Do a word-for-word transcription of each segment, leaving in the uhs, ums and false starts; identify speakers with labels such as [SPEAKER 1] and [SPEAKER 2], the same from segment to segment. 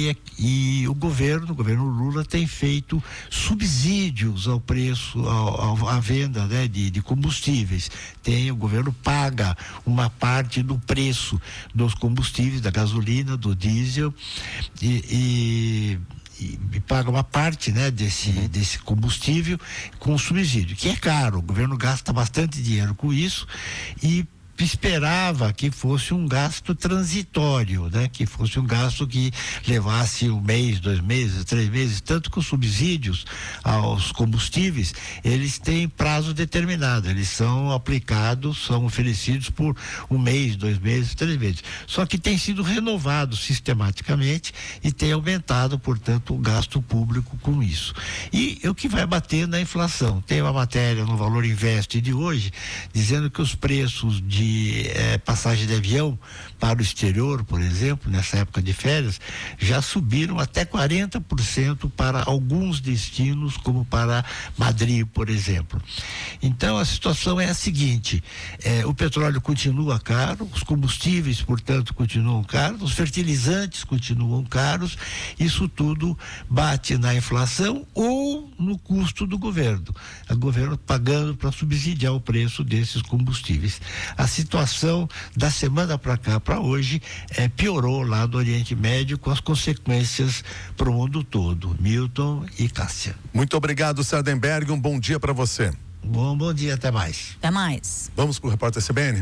[SPEAKER 1] e, e o governo, o governo Lula tem feito subsídios ao preço, ao, ao, à venda, né, de, de combustíveis. Tem, o governo paga uma parte do preço dos combustíveis, da gasolina, do diesel e, e e paga uma parte, né, desse, uhum. desse combustível com subsídio, que é caro. O governo gasta bastante dinheiro com isso e esperava que fosse um gasto transitório, né? Que fosse um gasto que levasse um mês, dois meses, três meses, tanto que os subsídios aos combustíveis, eles têm prazo determinado, eles são aplicados, são oferecidos por um mês, dois meses, três meses. Só que tem sido renovado sistematicamente e tem aumentado, portanto, o gasto público com isso. E o que vai bater na inflação? Tem uma matéria no Valor Invest de hoje dizendo que os preços de de eh, passagem de avião para o exterior, por exemplo, nessa época de férias, já subiram até quarenta por cento para alguns destinos, como para Madrid, por exemplo. Então a situação é a seguinte: eh, o petróleo continua caro, os combustíveis, portanto, continuam caros, os fertilizantes continuam caros, isso tudo bate na inflação ou no custo do governo, o governo pagando para subsidiar o preço desses combustíveis. A situação da semana para cá, para hoje, é, piorou lá do Oriente Médio, com as consequências para o mundo todo. Milton e Cássia.
[SPEAKER 2] Muito obrigado, Sardenberg, um bom dia para você.
[SPEAKER 1] Bom, bom dia, até mais.
[SPEAKER 3] Até mais.
[SPEAKER 2] Vamos pro repórter C B N.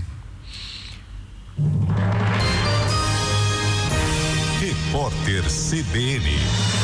[SPEAKER 4] Repórter C B N.